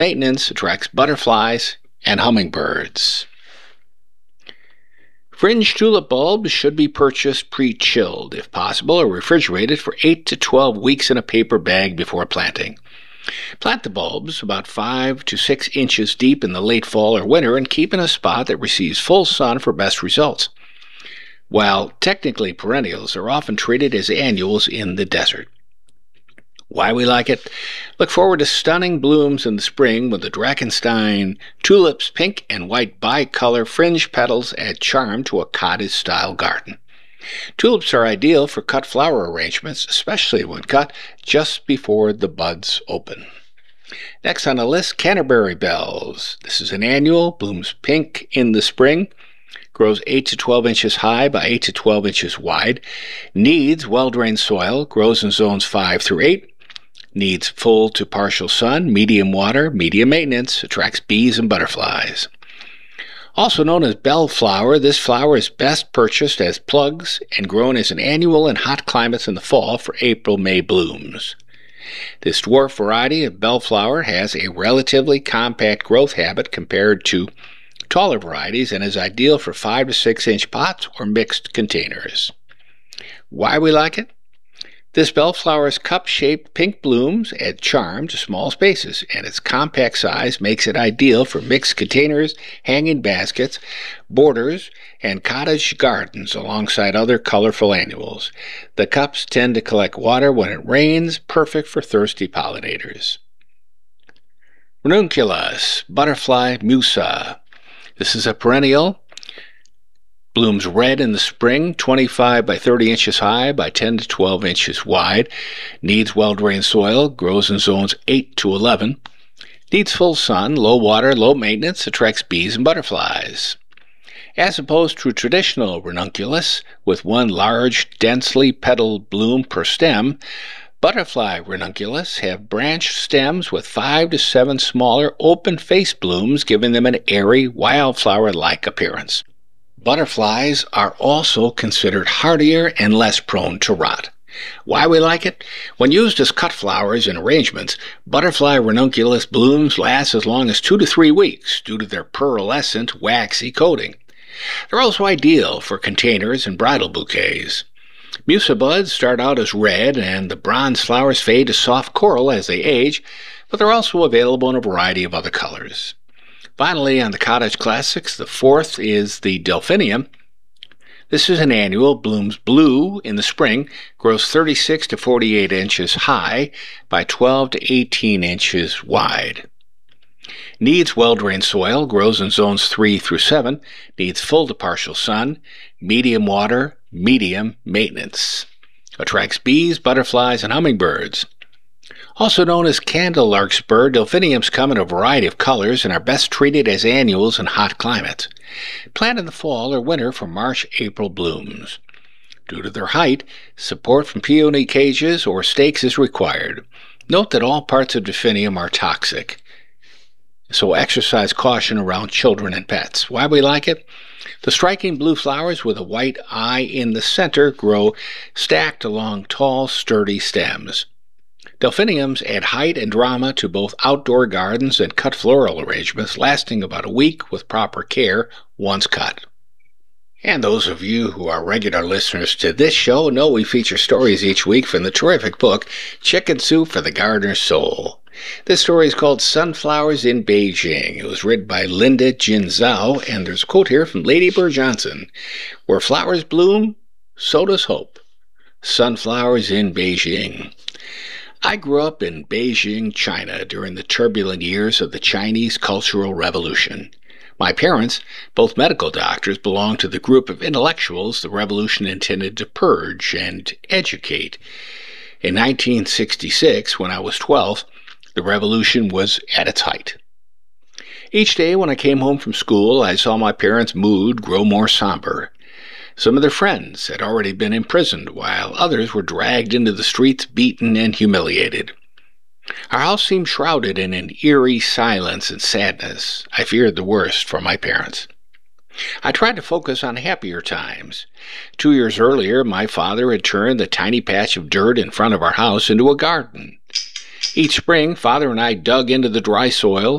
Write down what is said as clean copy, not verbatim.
Maintenance attracts butterflies and hummingbirds. Fringe tulip bulbs should be purchased pre-chilled, if possible, or refrigerated for 8 to 12 weeks in a paper bag before planting. Plant the bulbs about 5 to 6 inches deep in the late fall or winter and keep in a spot that receives full sun for best results. While technically perennials are often treated as annuals in the desert. Why we like it? Look forward to stunning blooms in the spring when the Drakenstein tulip's pink and white bicolor fringe petals add charm to a cottage-style garden. Tulips are ideal for cut flower arrangements, especially when cut just before the buds open. Next on the list, Canterbury Bells. This is an annual, blooms pink in the spring, grows 8 to 12 inches high by 8 to 12 inches wide, needs well-drained soil, grows in zones 5 through 8, needs full to partial sun, medium water, medium maintenance, attracts bees and butterflies. Also known as bellflower, this flower is best purchased as plugs and grown as an annual in hot climates in the fall for April-May blooms. This dwarf variety of bellflower has a relatively compact growth habit compared to taller varieties and is ideal for 5 to 6 inch pots or mixed containers. Why we like it? This bellflower's cup-shaped pink blooms add charm to small spaces, and its compact size makes it ideal for mixed containers, hanging baskets, borders, and cottage gardens alongside other colorful annuals. The cups tend to collect water when it rains, perfect for thirsty pollinators. Ranunculus, butterfly musa. This is a perennial. Blooms red in the spring, 25 by 30 inches high by 10 to 12 inches wide. Needs well-drained soil, grows in zones 8 to 11. Needs full sun, low water, low maintenance, attracts bees and butterflies. As opposed to traditional ranunculus, with one large, densely petaled bloom per stem, butterfly ranunculus have branched stems with 5 to 7 smaller, open-faced blooms, giving them an airy, wildflower-like appearance. Butterflies are also considered hardier and less prone to rot. Why we like it? When used as cut flowers in arrangements, butterfly ranunculus blooms last as long as 2 to 3 weeks due to their pearlescent, waxy coating. They're also ideal for containers and bridal bouquets. Musa buds start out as red, and the bronze flowers fade to soft coral as they age, but they're also available in a variety of other colors. Finally, on the cottage classics, the fourth is the delphinium. This is an annual, blooms blue in the spring, grows 36 to 48 inches high by 12 to 18 inches wide. Needs well-drained soil, grows in zones 3 through 7, needs full to partial sun, medium water, medium maintenance. Attracts bees, butterflies, and hummingbirds. Also known as candle larkspur, delphiniums come in a variety of colors and are best treated as annuals in hot climates. Plant in the fall or winter for March-April blooms. Due to their height, support from peony cages or stakes is required. Note that all parts of delphinium are toxic, so exercise caution around children and pets. Why we like it? The striking blue flowers with a white eye in the center grow stacked along tall, sturdy stems. Delphiniums add height and drama to both outdoor gardens and cut floral arrangements, lasting about a week with proper care once cut. And those of you who are regular listeners to this show know we feature stories each week from the terrific book, Chicken Soup for the Gardener's Soul. This story is called Sunflowers in Beijing. It was written by Linda Jin Zhao, and there's a quote here from Lady Bird Johnson. Where flowers bloom, so does hope. Sunflowers in Beijing. I grew up in Beijing, China, during the turbulent years of the Chinese Cultural Revolution. My parents, both medical doctors, belonged to the group of intellectuals the revolution intended to purge and educate. In 1966, when I was 12, the revolution was at its height. Each day when I came home from school, I saw my parents' mood grow more somber. Some of their friends had already been imprisoned, while others were dragged into the streets, beaten and humiliated. Our house seemed shrouded in an eerie silence and sadness. I feared the worst for my parents. I tried to focus on happier times. 2 years earlier, my father had turned the tiny patch of dirt in front of our house into a garden. Each spring, Father and I dug into the dry soil